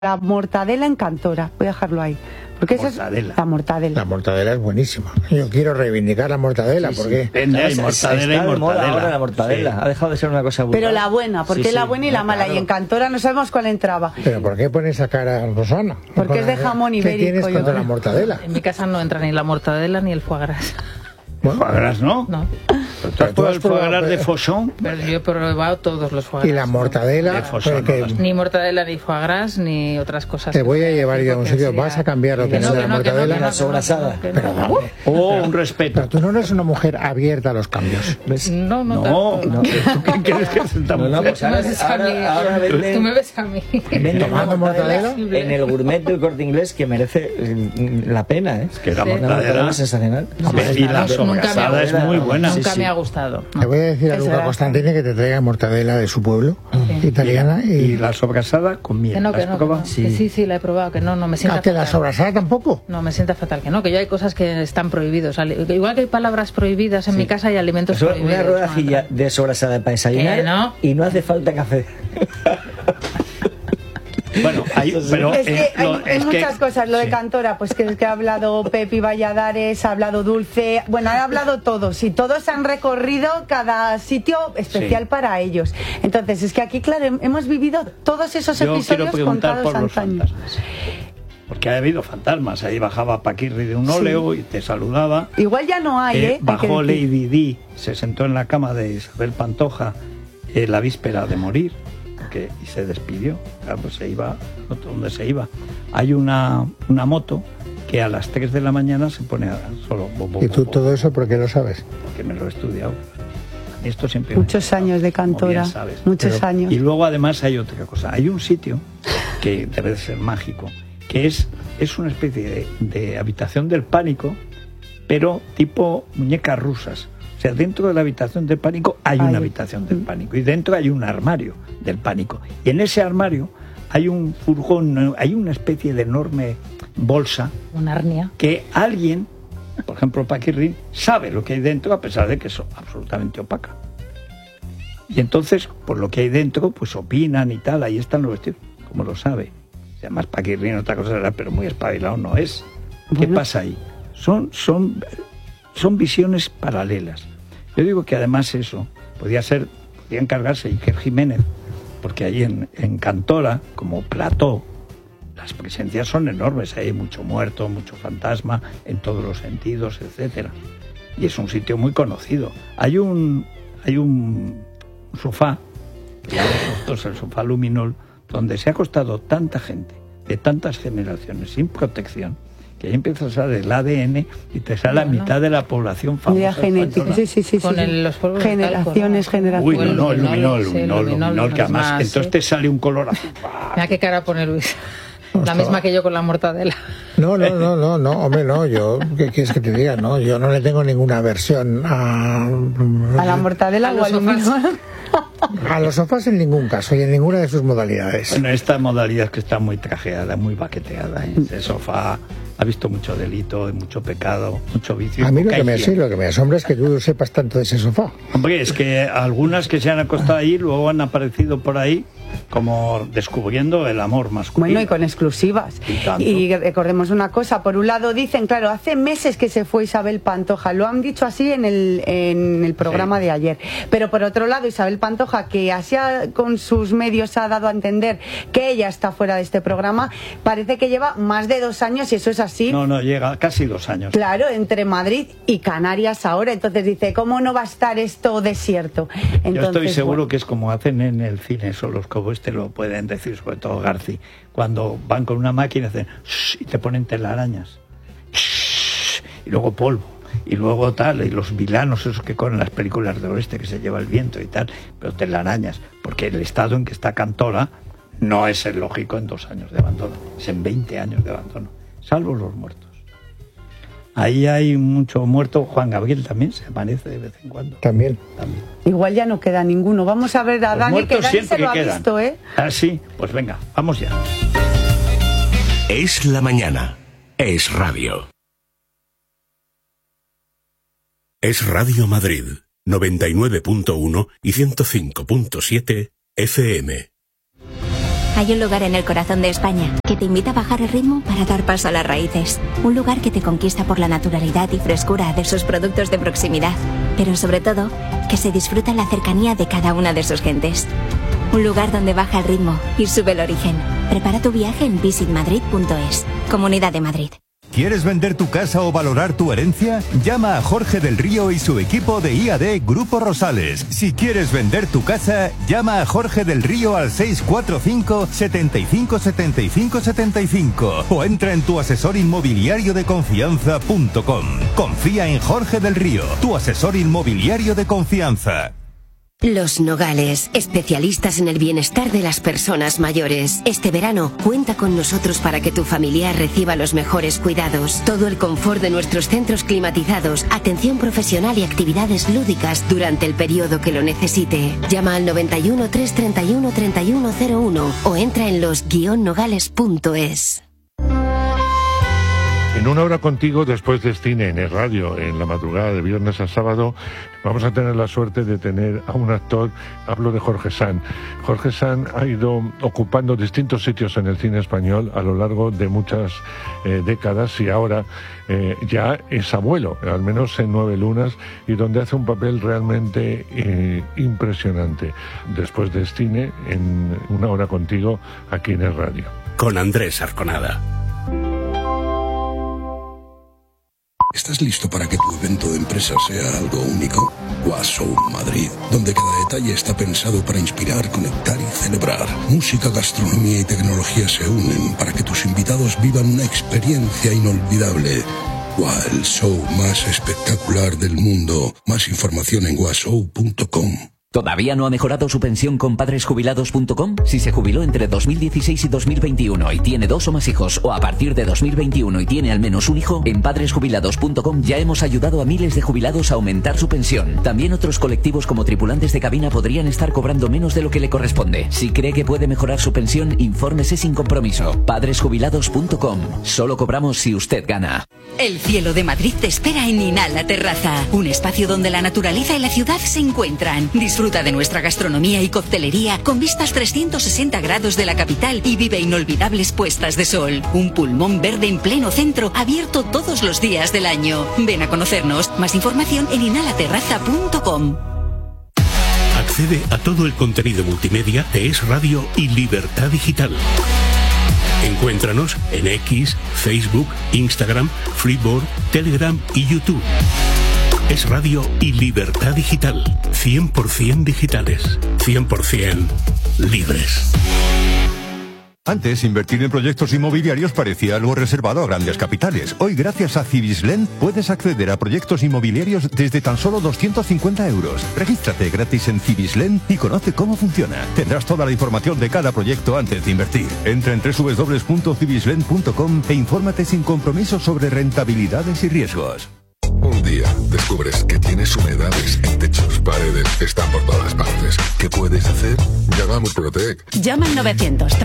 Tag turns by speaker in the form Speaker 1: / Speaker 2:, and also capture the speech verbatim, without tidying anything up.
Speaker 1: La mortadela en Cantora, voy a dejarlo ahí. Porque esa
Speaker 2: mortadela.
Speaker 1: es la mortadela.
Speaker 3: La mortadela es buenísima. Yo quiero reivindicar la mortadela,
Speaker 4: Sí, sí.
Speaker 3: porque...
Speaker 2: Depende, hay mortadela y
Speaker 4: Está de moda
Speaker 2: mortadela.
Speaker 4: ahora la mortadela.
Speaker 2: Sí.
Speaker 4: Ha dejado de ser una cosa brutal.
Speaker 1: Pero la buena, porque
Speaker 4: Sí,
Speaker 1: es la
Speaker 4: sí.
Speaker 1: buena y la
Speaker 4: No,
Speaker 1: mala.
Speaker 4: claro.
Speaker 1: Y en Cantora no sabemos cuál entraba.
Speaker 3: ¿Pero por qué pones esa cara, Rosana?
Speaker 1: Porque es de jamón ibérico,
Speaker 3: ¿Qué tienes
Speaker 1: yo
Speaker 3: contra
Speaker 1: creo.
Speaker 3: la mortadela?
Speaker 5: En mi casa no entra ni la mortadela ni el foie gras.
Speaker 3: Bueno,
Speaker 2: Foie gras, ¿no?
Speaker 5: No,
Speaker 2: ¿Pero tú
Speaker 3: Pero
Speaker 2: has
Speaker 3: tú
Speaker 2: probado
Speaker 3: has
Speaker 2: el foie
Speaker 3: probado,
Speaker 2: gras de
Speaker 3: pero-
Speaker 2: Fauchon?
Speaker 5: pero yo he probado todos los foie
Speaker 3: y
Speaker 5: gras.
Speaker 3: la mortadela...
Speaker 2: De Fosón,
Speaker 3: que-
Speaker 2: no las-
Speaker 5: Ni mortadela, ni foie gras, ni otras cosas.
Speaker 3: Te
Speaker 5: que
Speaker 3: voy a
Speaker 5: sea
Speaker 3: llevar yo a un
Speaker 5: tipo
Speaker 3: sitio.
Speaker 5: que
Speaker 3: ¿Vas
Speaker 5: sea-
Speaker 3: a cambiar la
Speaker 5: Que
Speaker 3: opinión
Speaker 5: no,
Speaker 3: de
Speaker 5: que
Speaker 3: la
Speaker 5: no, que no,
Speaker 3: mortadela?
Speaker 5: que no,
Speaker 4: La sobrasada.
Speaker 5: que no,
Speaker 3: Pero
Speaker 5: que no.
Speaker 3: dame.
Speaker 2: Oh, un respeto.
Speaker 3: Pero tú no eres una mujer abierta a los cambios.
Speaker 4: ¿Ves?
Speaker 5: No, no,
Speaker 2: No,
Speaker 5: tanto,
Speaker 2: no. ¿Tú qué crees que es esta
Speaker 4: No, no,
Speaker 2: mujer?
Speaker 4: pues
Speaker 5: Tú me
Speaker 4: ahora,
Speaker 5: ves a
Speaker 4: ahora,
Speaker 5: mí.
Speaker 4: ahora venden,
Speaker 5: Tú me ves a mí.
Speaker 4: venden
Speaker 3: ¿Tomando
Speaker 4: una mortadela
Speaker 3: mortadela?
Speaker 4: en el gourmet del Corte Inglés que merece eh, la pena, ¿eh?
Speaker 2: Que la
Speaker 5: Sí.
Speaker 4: Una mortadela
Speaker 2: mortadela
Speaker 4: sensacional.
Speaker 2: Hombre, y la
Speaker 5: Nunca me
Speaker 2: sobrasada es
Speaker 5: ha
Speaker 2: muy
Speaker 4: gustado.
Speaker 2: buena.
Speaker 4: Sí,
Speaker 5: Nunca
Speaker 4: sí.
Speaker 5: me ha gustado.
Speaker 3: Le voy a decir a
Speaker 1: Es
Speaker 3: Luca
Speaker 1: verdad.
Speaker 3: Costantini que te traiga mortadela de su pueblo, italiana,
Speaker 2: Y
Speaker 3: y...
Speaker 2: la sobrasada con miel.
Speaker 5: Que no,
Speaker 2: ¿La
Speaker 5: que
Speaker 2: has
Speaker 5: no, que
Speaker 2: probado?
Speaker 5: no. Que sí, sí, la he probado, que no, no me sienta
Speaker 3: Ah, que la
Speaker 5: fatal.
Speaker 3: sobrasada tampoco.
Speaker 5: No, me sienta fatal, que no, que yo hay cosas que están prohibidos. Ali- que Igual que hay palabras prohibidas en mi casa, hay alimentos
Speaker 4: Eso,
Speaker 5: prohibidos.
Speaker 4: una rodajilla de sobrasada para desayunar
Speaker 5: Que no.
Speaker 4: y no hace falta café.
Speaker 2: Bueno, hay, pero
Speaker 1: Es que
Speaker 2: eh,
Speaker 1: hay,
Speaker 2: lo-
Speaker 1: hay
Speaker 2: es que-
Speaker 1: muchas cosas. Lo de
Speaker 2: sí.
Speaker 1: Cantora, pues que, que ha hablado Pepi Valladares, ha hablado Dulce, bueno, ha hablado todos y todos han recorrido cada sitio especial
Speaker 2: Sí.
Speaker 1: para ellos. Entonces, es que aquí, claro, hem- hemos vivido todos esos
Speaker 2: Yo quiero
Speaker 1: episodios
Speaker 2: preguntar
Speaker 1: contados
Speaker 2: por los
Speaker 1: antaño.
Speaker 2: fantasmas. Porque ha habido fantasmas. Ahí bajaba Paquirri de un óleo y te saludaba.
Speaker 1: Igual ya no hay,
Speaker 2: Eh,
Speaker 1: ¿eh? Hay que
Speaker 2: bajó
Speaker 1: decir.
Speaker 2: Lady Di, se sentó en la cama de Isabel Pantoja eh, la víspera de morir que, y se despidió. Claro, pues se iba, no sé dónde se iba. Hay una, una moto que a las tres de la mañana se pone a, solo. Bo, bo,
Speaker 3: ¿Y
Speaker 2: bo,
Speaker 3: tú
Speaker 2: bo,
Speaker 3: todo eso por qué lo sabes?
Speaker 2: porque me lo he estudiado. Esto siempre me ha
Speaker 1: Muchos
Speaker 2: gustado,
Speaker 1: años de
Speaker 2: como bien
Speaker 1: Cantora,
Speaker 2: sabes.
Speaker 1: muchos
Speaker 2: Pero-
Speaker 1: años.
Speaker 2: Y luego además hay otra cosa. Hay un sitio que debe de ser mágico, que es, es una especie de, de habitación del pánico, pero tipo muñecas rusas. O sea, dentro de la habitación del pánico hay
Speaker 1: Ay.
Speaker 2: una habitación del pánico y dentro hay un armario del pánico. Y en ese armario hay un furgón, hay una especie de enorme bolsa
Speaker 5: Una arnia.
Speaker 2: que alguien, por ejemplo Paquirri, sabe lo que hay dentro a pesar de que es absolutamente opaca. Y entonces, por lo que hay dentro, pues opinan y tal, ahí están los vestidos, como lo sabe. Además Paquirri otra cosa era, pero muy espabilado no es. ¿Qué
Speaker 1: Bueno.
Speaker 2: pasa ahí? Son, son, son visiones paralelas. Yo digo que además eso, podía ser, podía encargarse Iker Jiménez, porque ahí en, en Cantora, como plató, las presencias son enormes, hay mucho muerto, mucho fantasma, en todos los sentidos, etcétera. Y es un sitio muy conocido. Hay un, hay un sofá, que llamamos nosotros el sofá Luminol, donde se ha acostado tanta gente, de tantas generaciones, sin protección, que ahí empiezas a ver el A D N y te sale la
Speaker 5: Bueno.
Speaker 2: mitad de la población famosa
Speaker 1: Idea genética,
Speaker 2: española.
Speaker 1: sí, sí, sí.
Speaker 5: Con
Speaker 1: sí.
Speaker 5: el- los polvos de
Speaker 1: generaciones,
Speaker 5: talco, ¿no?
Speaker 1: generaciones.
Speaker 2: Uy, no, no, el luminol,
Speaker 5: Sí,
Speaker 2: luminol,
Speaker 5: luminol,
Speaker 2: luminol, que
Speaker 5: es
Speaker 2: además,
Speaker 5: más,
Speaker 2: entonces
Speaker 5: sí.
Speaker 2: te sale un color azul.
Speaker 5: Mira qué cara pone Luis. La
Speaker 3: Ostras.
Speaker 5: misma que yo con la mortadela.
Speaker 3: No, no, no, no, no, hombre, no, yo, ¿qué quieres que te diga? No, yo no le tengo ninguna aversión a...
Speaker 1: A la mortadela
Speaker 5: A
Speaker 1: o
Speaker 5: los
Speaker 1: al
Speaker 5: sofás.
Speaker 1: luminol.
Speaker 3: A los sofás en ningún caso y en ninguna de sus modalidades.
Speaker 2: Bueno, esta modalidad que está muy trajeada, muy baqueteada. ¿eh? Ese sofá ha visto mucho delito, mucho pecado, mucho vicio.
Speaker 3: A mí lo
Speaker 2: poca
Speaker 3: que, me,
Speaker 2: higiene.
Speaker 3: sí, lo que me asombra es que tú sepas tanto de ese sofá.
Speaker 2: Hombre, es que algunas que se han acostado ahí luego han aparecido por ahí como descubriendo el amor masculino.
Speaker 1: Bueno, y con exclusivas.
Speaker 2: Y tanto.
Speaker 1: Y recordemos una cosa, por un lado dicen, claro, hace meses que se fue Isabel Pantoja, lo han dicho así en el, en el programa
Speaker 2: Sí.
Speaker 1: de ayer, pero por otro lado Isabel Pantoja, que así ha- con sus medios ha dado a entender que ella está fuera de este programa, parece que lleva más de dos años y eso es así.
Speaker 2: No, no, llega casi dos años.
Speaker 1: Claro, entre Madrid y Canarias ahora, entonces dice, ¿cómo no va a estar esto desierto? Entonces,
Speaker 2: Yo estoy seguro
Speaker 1: bueno.
Speaker 2: que es como hacen en el cine, eso los cobos te lo pueden decir, sobre todo Garci, cuando van con una máquina hacen shh, y te ponen telarañas, shh, y luego polvo, y luego tal, y los vilanos esos que corren las películas del oeste que se lleva el viento y tal, pero telarañas, porque el estado en que está Cantora no es el lógico en dos años de abandono, es en veinte años de abandono, salvo los muertos. Ahí hay mucho muerto. Juan Gabriel también se aparece de vez en cuando.
Speaker 3: También.
Speaker 2: También.
Speaker 1: Igual ya no queda ninguno. Vamos a ver a
Speaker 2: Los
Speaker 1: Dani, que
Speaker 2: muertos
Speaker 1: Dani
Speaker 2: siempre
Speaker 1: se lo ha
Speaker 2: quedan.
Speaker 1: visto, ¿eh?
Speaker 2: Ah, sí, pues venga, vamos ya.
Speaker 6: Es la mañana. Es radio. Es Radio Madrid, noventa y nueve punto uno y ciento cinco punto siete F M.
Speaker 7: Hay un lugar en el corazón de España que te invita a bajar el ritmo para dar paso a las raíces. Un lugar que te conquista por la naturalidad y frescura de sus productos de proximidad. Pero sobre todo, que se disfruta en la cercanía de cada una de sus gentes. Un lugar donde baja el ritmo y sube el origen. Prepara tu viaje en visit madrid punto es. Comunidad de Madrid.
Speaker 8: ¿Quieres vender tu casa o valorar tu herencia? Llama a Jorge del Río y su equipo de I A D Grupo Rosales. Si quieres vender tu casa, llama a Jorge del Río al seis cuatro cinco, setenta y cinco, setenta y cinco, setenta y cinco o entra en tu asesor inmobiliario de confianza punto com. Confía en Jorge del Río, tu asesor inmobiliario de confianza.
Speaker 9: Los Nogales, especialistas en el bienestar de las personas mayores. Este verano, cuenta con nosotros para que tu familiar reciba los mejores cuidados. Todo el confort de nuestros centros climatizados, atención profesional y actividades lúdicas durante el periodo que lo necesite. Llama al noventa y uno, trescientos treinta y uno, treinta y uno cero uno o entra en los guion nogales punto es.
Speaker 10: En Una Hora Contigo, después de cine en el radio, en la madrugada de viernes a sábado, vamos a tener la suerte de tener a un actor, hablo de Jorge Sanz. Jorge Sanz ha ido ocupando distintos sitios en el cine español a lo largo de muchas eh, décadas y ahora eh, ya es abuelo, al menos en Nueve Lunas, y donde hace un papel realmente eh, impresionante. Después de cine, en Una Hora Contigo, aquí en el radio.
Speaker 6: Con Andrés Arconada.
Speaker 11: ¿Estás listo para que tu evento de empresa sea algo único? Washow Madrid, donde cada detalle está pensado para inspirar, conectar y celebrar. Música, gastronomía y tecnología se unen para que tus invitados vivan una experiencia inolvidable. ¡Wow! El show más espectacular del mundo. Más información en washow punto com.
Speaker 12: ¿Todavía no ha mejorado su pensión con padres jubilados punto com? Si se jubiló entre dos mil dieciséis y dos mil veintiuno y tiene dos o más hijos, o a partir de dos mil veintiuno y tiene al menos un hijo, en padres jubilados punto com ya hemos ayudado a miles de jubilados a aumentar su pensión. También otros colectivos como tripulantes de cabina podrían estar cobrando menos de lo que le corresponde. Si cree que puede mejorar su pensión, infórmese sin compromiso. padres jubilados punto com. Solo cobramos si usted gana.
Speaker 13: El cielo de Madrid te espera en Inala Terraza, un espacio donde la naturaleza y la ciudad se encuentran. Disfruta de nuestra gastronomía y coctelería con vistas trescientos sesenta grados de la capital y vive inolvidables puestas de sol. Un pulmón verde en pleno centro, abierto todos los días del año. Ven a conocernos. Más información en inala terraza punto com.
Speaker 6: Accede a todo el contenido multimedia de Es Radio y Libertad Digital. Encuéntranos en X, Facebook, Instagram, Freeboard, Telegram y YouTube. Es Radio y Libertad Digital. cien por ciento digitales. cien por ciento libres.
Speaker 8: Antes, invertir en proyectos inmobiliarios parecía algo reservado a grandes capitales. Hoy, gracias a Cibislen, puedes acceder a proyectos inmobiliarios desde tan solo doscientos cincuenta euros. Regístrate gratis en Cibislen y conoce cómo funciona. Tendrás toda la información de cada proyecto antes de invertir. Entra en doble u doble u doble u punto cibislen punto com e infórmate sin compromiso sobre rentabilidades y riesgos.
Speaker 14: Un día descubres que tienes humedades en techos, paredes, están por todas partes. ¿Qué puedes hacer? Llama a Murprotec.
Speaker 13: Llama al novecientos.